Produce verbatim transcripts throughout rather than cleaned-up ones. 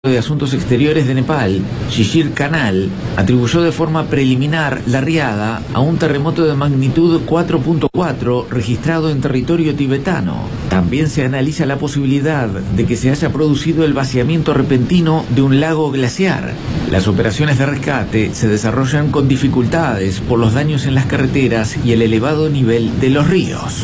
de Asuntos Exteriores de Nepal, Shishir Kanal, atribuyó de forma preliminar la riada a un terremoto de magnitud cuatro punto cuatro registrado en territorio tibetano. También se analiza la posibilidad de que se haya producido el vaciamiento repentino de un lago glaciar. Las operaciones de rescate se desarrollan con dificultades por los daños en las carreteras y el elevado nivel de los ríos.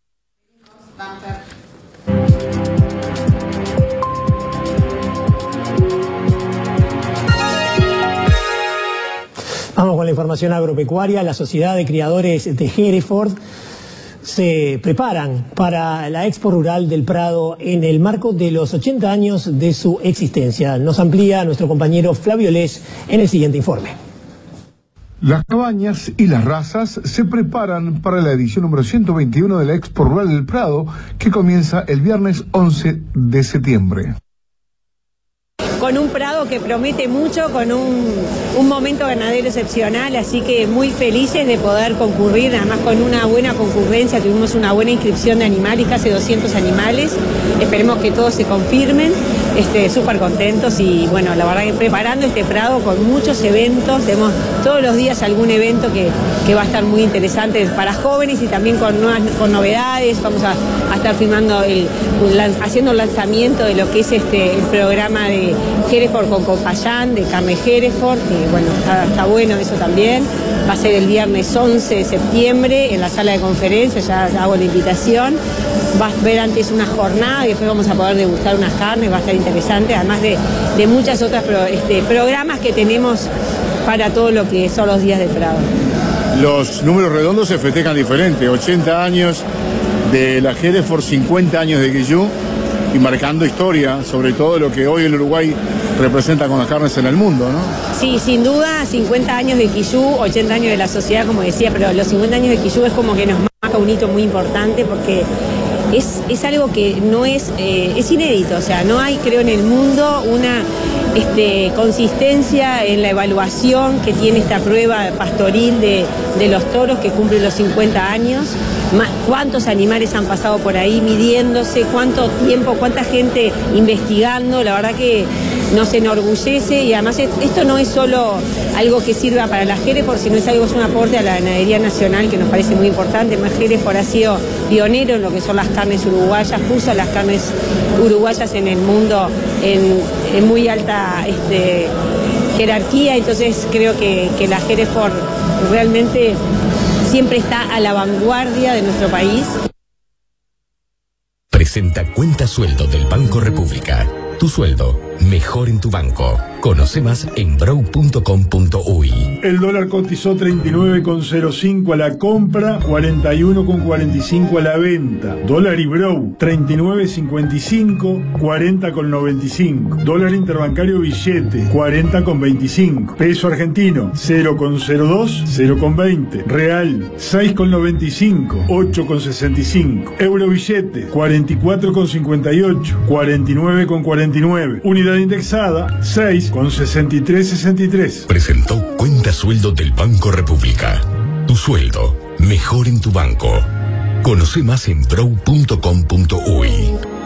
Vamos con la información agropecuaria. La Sociedad de Criadores de Hereford se preparan para la Expo Rural del Prado en el marco de los ochenta años de su existencia. Nos amplía nuestro compañero Flavio Les en el siguiente informe. Las cabañas y las razas se preparan para la edición número ciento veintiuno de la Expo Rural del Prado, que comienza el viernes once de septiembre. Con un prado que promete mucho, con un, un momento ganadero excepcional, así que muy felices de poder concurrir, además con una buena concurrencia, tuvimos una buena inscripción de animales, casi doscientos animales, esperemos que todos se confirmen, este, súper contentos y bueno, la verdad que preparando este prado con muchos eventos, tenemos todos los días algún evento que, que va a estar muy interesante para jóvenes y también con, nuevas, con novedades, vamos a, a estar filmando, el, haciendo el lanzamiento de lo que es este, el programa de Hereford con Compayán, de carne Hereford, que bueno, está, está bueno eso también. Va a ser el viernes once de septiembre en la sala de conferencias, ya hago la invitación. Va a haber antes una jornada y después vamos a poder degustar unas carnes, va a estar interesante, además de, de muchas otras pro, este, programas que tenemos para todo lo que son los días de Prado. Los números redondos se festejan diferente, ochenta años de la Hereford, cincuenta años de Guillú, y marcando historia, sobre todo lo que hoy el Uruguay representa con las carnes en el mundo, ¿no? Sí, sin duda, cincuenta años de Quillú, ochenta años de la sociedad, como decía, pero los cincuenta años de Quillú es como que nos marca un hito muy importante porque es, es algo que no es, eh, es inédito, o sea, no hay, creo, en el mundo una este, consistencia en la evaluación que tiene esta prueba pastoril de, de los toros que cumple los cincuenta años. Cuántos animales han pasado por ahí midiéndose, cuánto tiempo, cuánta gente investigando, la verdad que nos enorgullece y además esto no es solo algo que sirva para la Hereford, sino es algo, es un aporte a la ganadería nacional que nos parece muy importante. Más Hereford ha sido pionero en lo que son las carnes uruguayas, puso las carnes uruguayas en el mundo en, en muy alta este, jerarquía, entonces creo que, que la Hereford realmente siempre está a la vanguardia de nuestro país. Presenta Cuenta Sueldo del Banco República. Tu sueldo, mejor en tu banco. Conoce más en brow punto com punto uy. El dólar cotizó treinta y nueve con cero cinco a la compra, cuarenta y uno con cuarenta y cinco a la venta. Dólar y Brow, treinta y nueve cincuenta y cinco, cuarenta con noventa y cinco. Dólar interbancario billete, cuarenta con veinticinco. Peso argentino, cero con cero dos, cero con veinte. Real, seis con noventa y cinco, ocho con sesenta y cinco. Euro billete, cuarenta y cuatro con cincuenta y ocho, cuarenta y nueve con cuarenta y nueve. Unidad indexada, seis con sesenta y tres sesenta y tres. Presentó Cuenta Sueldo del Banco República. Tu sueldo, mejor en tu banco. Conoce más en brow punto com punto uy.